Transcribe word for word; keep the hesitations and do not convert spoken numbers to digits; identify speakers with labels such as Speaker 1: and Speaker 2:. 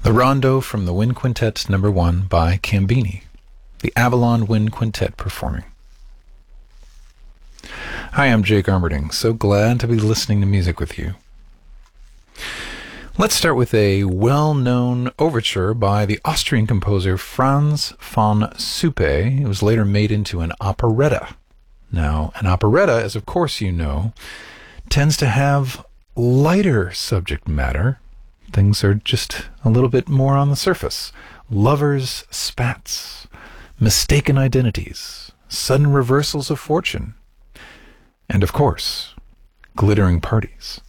Speaker 1: The Rondo from the Wind Quintet number one by Cambini, the Avalon Wind Quintet performing. Hi, I'm Jake Armerding. So glad to be listening to music with you. Let's start with a well-known overture by the Austrian composer Franz von Suppe. It was later made into an operetta. Now, an operetta, as of course you know, tends to have lighter subject matter. Things are just a little bit more on the surface. Lovers' spats, mistaken identities, sudden reversals of fortune, and of course, glittering parties.